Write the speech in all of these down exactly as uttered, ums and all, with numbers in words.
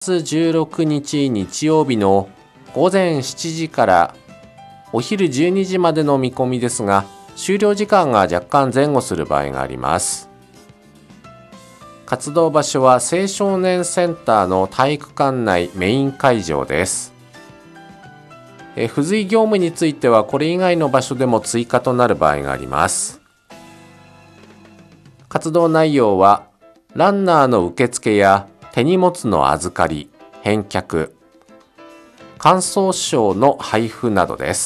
しちがつじゅうろくにち日曜日のごぜんしちじからお昼じゅうにじまでの見込みですが、終了時間が若干前後する場合があります。活動場所は青少年センターの体育館内メイン会場です。え付随業務についてはこれ以外の場所でも追加となる場合があります。活動内容はランナーの受付や手荷物の預かり、返却、感想賞の配布などです。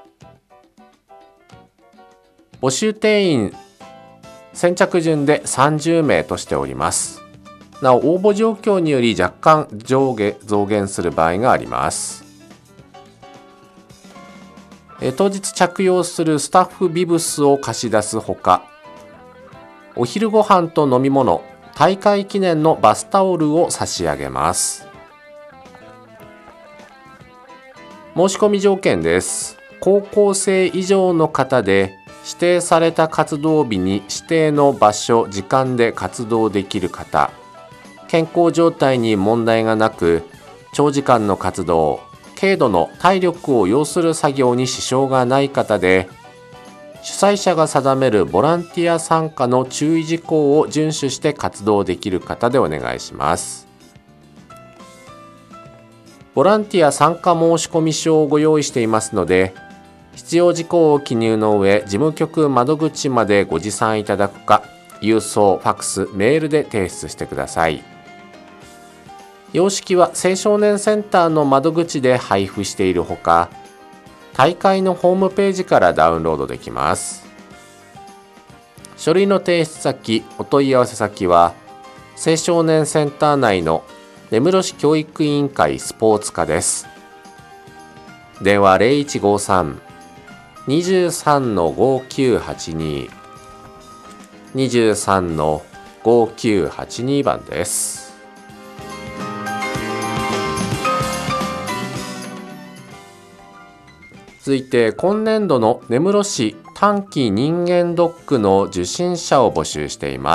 募集定員先着順でさんじゅうめいとしております。なお応募状況により若干上下増減する場合があります。え当日着用するスタッフビブスを貸し出すほか、お昼ご飯と飲み物、大会記念のバスタオルを差し上げます。申し込み条件です。高校生以上の方で指定された活動日に指定の場所・時間で活動できる方、健康状態に問題がなく、長時間の活動、軽度の体力を要する作業に支障がない方で、主催者が定めるボランティア参加の注意事項を遵守して活動できる方でお願いします。ボランティア参加申込書をご用意していますので、必要事項を記入の上、事務局窓口までご持参いただくか、郵送、ファックス、メールで提出してください。様式は青少年センターの窓口で配布しているほか、大会のホームページからダウンロードできます。書類の提出先、お問い合わせ先は、青少年センター内の根室市教育委員会スポーツ課です。電話 ゼロいちごさん にじゅうさん ごきゅうはちに にじゅうさん ごきゅうはちに 番です。続いて今年度の根室市短期人間ドックの受診者を募集しています。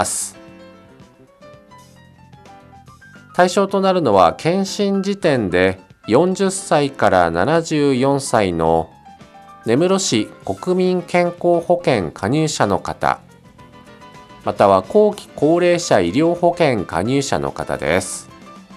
対象となるのは検診時点でよんじゅっさいからななじゅうよんさいの根室市国民健康保険加入者の方、または後期高齢者医療保険加入者の方です。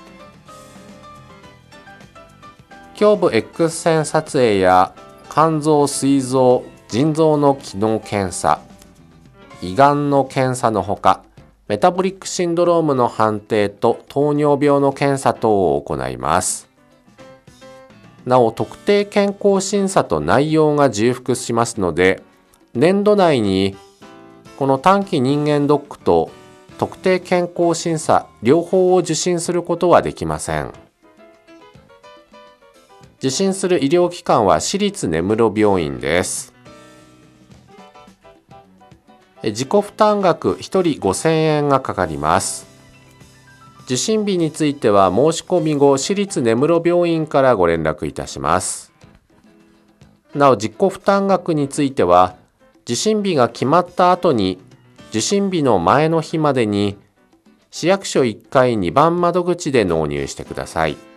胸部 X 線撮影や肝臓、膵臓、腎臓の機能検査、胃がんの検査のほか、メタボリックシンドロームの判定と糖尿病の検査等を行います。なお、特定健康審査と内容が重複しますので、年度内にこの短期人間ドックと特定健康審査両方を受診することはできません。受診する医療機関は私立根室病院です。自己負担額ひとりごせんえんがかかります。受診日については申し込み後、私立根室病院からご連絡いたします。なお、自己負担額については、受診日が決まった後に、受診日の前の日までに市役所いっかいにばん窓口で納入してください。